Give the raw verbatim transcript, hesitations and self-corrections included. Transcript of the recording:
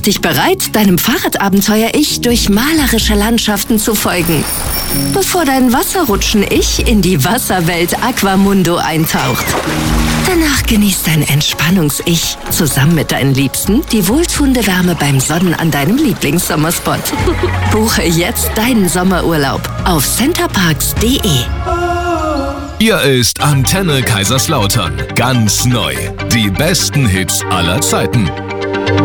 dich bereit, deinem Fahrradabenteuer-Ich durch malerische Landschaften zu folgen, bevor dein Wasserrutschen-Ich in die Wasserwelt Aquamundo eintaucht. Danach genießt dein Entspannungs-Ich zusammen mit deinen Liebsten die wohltuende Wärme beim Sonnen an deinem Lieblingssommerspot. Buche jetzt deinen Sommerurlaub auf centerparks punkt de. Hier ist Antenne Kaiserslautern. Ganz neu. Die besten Hits aller Zeiten.